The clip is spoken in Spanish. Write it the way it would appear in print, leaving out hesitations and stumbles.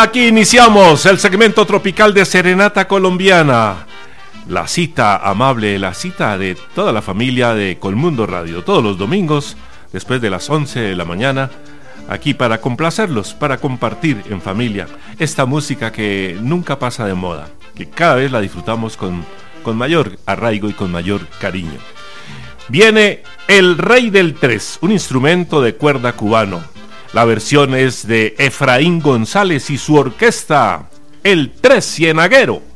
Aquí iniciamos el segmento tropical de Serenata Colombiana. La cita amable, la cita de toda la familia de Colmundo Radio, todos los domingos, después de las 11 de la mañana, aquí para complacerlos, para compartir en familia esta música que nunca pasa de moda, que cada vez la disfrutamos con mayor arraigo y con mayor cariño. Viene el Rey del Tres, un instrumento de cuerda cubano. La versión es de Efraín González y su orquesta, el Tres Cienaguero.